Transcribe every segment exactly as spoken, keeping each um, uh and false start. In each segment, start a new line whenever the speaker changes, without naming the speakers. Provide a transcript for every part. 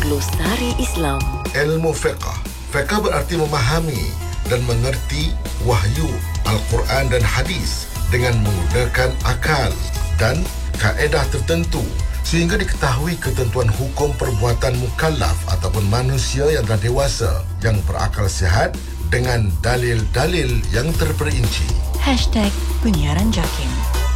Glosari Islam.
Ilmu fiqh. Fiqh berarti memahami dan mengerti wahyu Al-Quran dan hadis dengan menggunakan akal dan kaedah tertentu sehingga diketahui ketentuan hukum perbuatan mukallaf ataupun manusia yang dah dewasa yang berakal sihat dengan dalil-dalil yang terperinci.
Hashtag Penyiaran Jakim.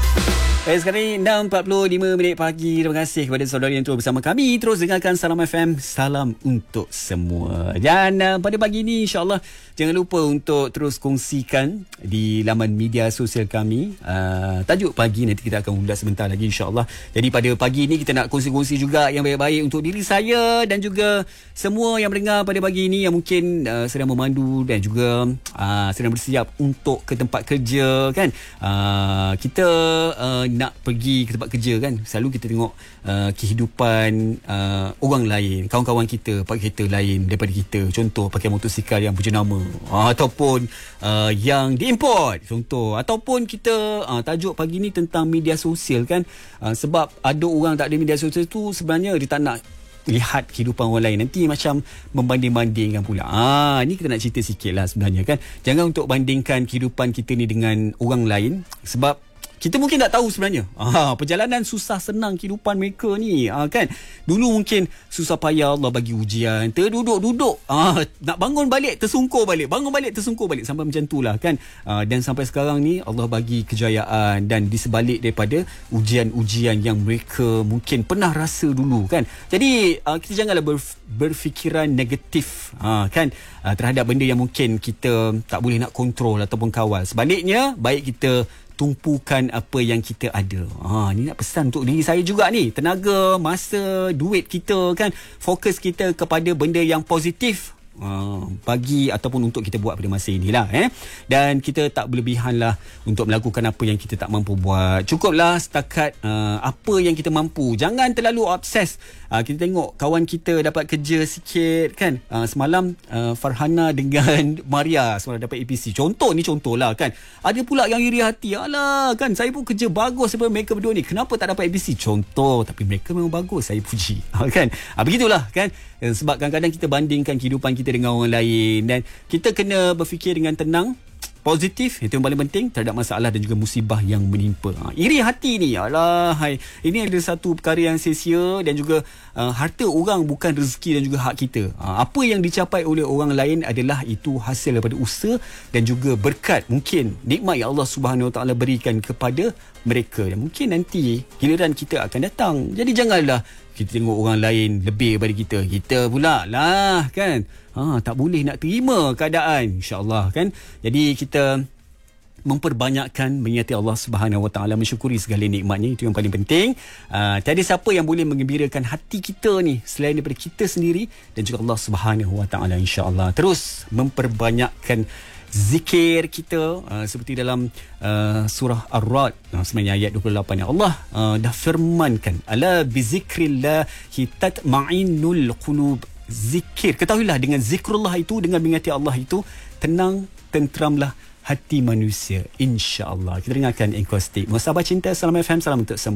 Eh, sekarang ni enam empat puluh lima minit pagi. Terima kasih kepada saudara yang terus bersama kami. Terus dengarkan Salam F M. Salam untuk semua. Dan uh, pada pagi ni insyaAllah jangan lupa untuk terus kongsikan di laman media sosial kami. Uh, tajuk pagi nanti kita akan ulas sebentar lagi insyaAllah. Jadi pada pagi ni kita nak kongsi-kongsi juga yang baik-baik untuk diri saya dan juga semua yang mendengar pada pagi ni yang mungkin uh, sedang memandu dan juga uh, sedang bersiap untuk ke tempat kerja kan. Uh, kita uh, nak pergi ke tempat kerja kan, selalu kita tengok uh, kehidupan uh, orang lain, kawan-kawan kita pakai kereta lain daripada kita, contoh pakai motosikal yang berjenama uh, ataupun uh, yang diimport contoh, ataupun kita uh, tajuk pagi ni tentang media sosial kan, uh, sebab ada orang tak ada media sosial tu sebenarnya dia tak nak lihat kehidupan orang lain, nanti macam membanding-bandingkan pula. Ah, ni kita nak cerita sikit lah sebenarnya kan. Jangan untuk bandingkan kehidupan kita ni dengan orang lain, sebab kita mungkin tak tahu sebenarnya ah, perjalanan susah senang kehidupan mereka ni ah, kan. Dulu mungkin susah payah Allah bagi ujian, terduduk-duduk ah, nak bangun balik tersungkur balik, bangun balik tersungkur balik, sampai macam tu lah kan. ah, Dan sampai sekarang ni Allah bagi kejayaan, dan di sebalik daripada ujian-ujian yang mereka mungkin pernah rasa dulu kan. Jadi ah, kita janganlah berf- berfikiran negatif ah, kan ah, terhadap benda yang mungkin kita tak boleh nak kontrol ataupun kawal. Sebaliknya baik kita tumpukan apa yang kita ada. Ha, ni nak pesan untuk diri saya juga ni. Tenaga, masa, duit kita kan, fokus kita kepada benda yang positif uh, bagi ataupun untuk kita buat pada masa inilah eh. Dan kita tak berlebihan lah untuk melakukan apa yang kita tak mampu buat. Cukuplah setakat uh, apa yang kita mampu. Jangan terlalu obses. Uh, kita tengok kawan kita dapat kerja sikit kan. Uh, semalam uh, Farhana dengan Maria semalam dapat A P C. Contoh ni contohlah kan. Ada pula yang iri hati. Alah kan, saya pun kerja bagus daripada mereka berdua ni, kenapa tak dapat A P C? Contoh. Tapi mereka memang bagus, saya puji. kan. Uh, begitulah kan. Uh, sebab kadang-kadang kita bandingkan kehidupan kita dengan orang lain, dan kita kena berfikir dengan tenang, positif, itu yang paling penting terhadap masalah dan juga musibah yang menimpa. Ha, iri hati ni, alah, hai, ini adalah satu perkara yang sia-sia, dan juga uh, harta orang bukan rezeki dan juga hak kita. Ha, apa yang dicapai oleh orang lain adalah itu hasil daripada usaha dan juga berkat, mungkin nikmat yang Allah Subhanahu Wa Taala berikan kepada mereka, dan mungkin nanti giliran kita akan datang. Jadi janganlah kita tengok orang lain lebih daripada kita, kita pula lah kan. Ha, tak boleh nak terima keadaan, insya-Allah kan. Jadi kita memperbanyakkan mengingati Allah Subhanahu Wa Taala, mensyukuri segala nikmatnya, itu yang paling penting. Uh, tiada siapa yang boleh menggembirakan hati kita ni selain daripada kita sendiri dan juga Allah Subhanahu Wa Taala, insya-Allah. Terus memperbanyakkan zikir kita, uh, seperti dalam uh, surah Ar-Ra'd uh, sebenarnya ayat dua puluh lapan yang Allah uh, dah firmankan, ala bizikrillah tatma'innul qulub. Zikir, ketahuilah dengan zikrullah itu, dengan mengingati Allah itu, tenang, tenteramlah hati manusia, insya-Allah. Kita dengarkan Engkau Stik. Muhasabah cinta, Salam F M, salam untuk semua.